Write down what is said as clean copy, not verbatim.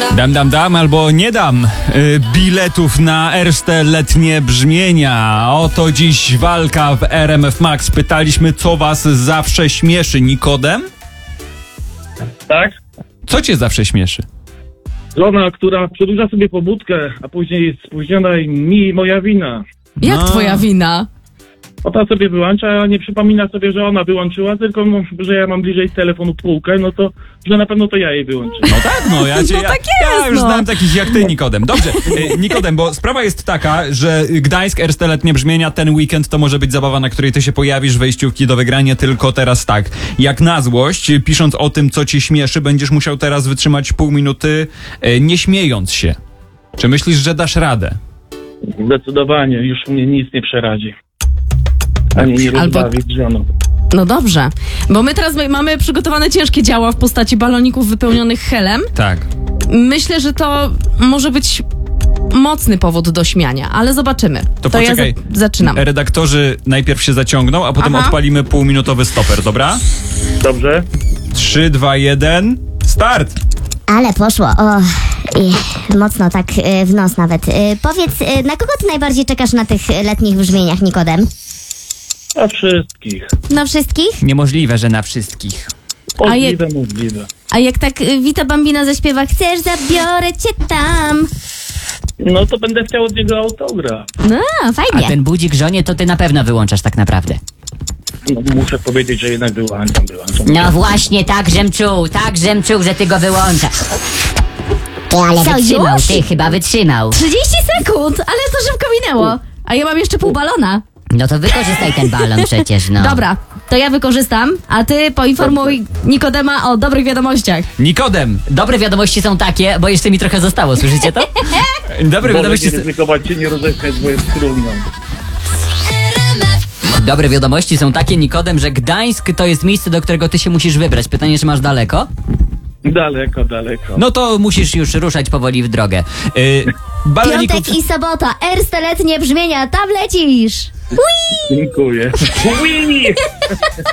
Dam albo nie dam biletów na Erste letnie brzmienia. Oto dziś walka w RMF Max. Pytaliśmy, co was zawsze śmieszy. Nikodem? Tak? Co cię zawsze śmieszy? Żona, która przedłuża sobie pobudkę, a później jest spóźniona i moja wina. Jak twoja wina? Ona sobie wyłącza, a nie przypomina sobie, że ona wyłączyła, tylko że ja mam bliżej telefonu półkę, no to, że na pewno to ja jej wyłączę. No tak, no ja cię, No tak ja jest, już no. znam takich jak ty, Nikodem. Dobrze, Nikodem, bo sprawa jest taka, że Gdańsk, Erste letnie brzmienia, ten weekend to może być zabawa, na której ty się pojawisz, wejściówki do wygrania, tylko teraz tak. Jak na złość, pisząc o tym, co ci śmieszy, będziesz musiał teraz wytrzymać pół minuty, nie śmiejąc się. Czy myślisz, że dasz radę? Zdecydowanie, już mnie nic nie przerazi. Ani nie rozbawi z żoną. No dobrze, bo my teraz mamy przygotowane ciężkie dzieła w postaci baloników wypełnionych helem. Tak. Myślę, że to może być mocny powód do śmiania, ale zobaczymy. To poczekaj. Ja zaczynam. Redaktorzy najpierw się zaciągną, a potem odpalimy półminutowy stoper, dobra? Dobrze? 3, 2, 1, start! Ale poszło, mocno tak w nos nawet. Powiedz, na kogo ty najbardziej czekasz na tych letnich brzmieniach, Nikodem? A wszystkich. Na wszystkich? Niemożliwe, że na wszystkich. Możliwe. A jak tak Vita Bambina zaśpiewa Chcesz, zabiorę cię tam. No to będę chciał od niego autograf. No, A fajnie. ten budzik żonie to ty na pewno wyłączasz tak naprawdę. No, muszę powiedzieć, że jednak wyłączam. No właśnie, tak żem czuł, że ty go wyłączasz. Ale Co, wytrzymał, już? ty chyba wytrzymał. 30 sekund, ale to szybko minęło. A ja mam jeszcze pół balona. No to wykorzystaj ten balon przecież, no. Dobra, to ja wykorzystam, a ty poinformuj Nikodema o dobrych wiadomościach. Nikodem! Dobre wiadomości są takie, bo jeszcze mi trochę zostało, słyszycie to? Dobre Wolę wiadomości. nie ryzykować się, nie roześmiać, bo jest trudno. Dobre wiadomości są takie, Nikodem, że Gdańsk to jest miejsce, do którego ty się musisz wybrać. Pytanie, czy masz daleko? Daleko. No to musisz już ruszać powoli w drogę. Baloników... Piątek i sobota, Erste letnie brzmienia, tam lecisz. Dziękuję.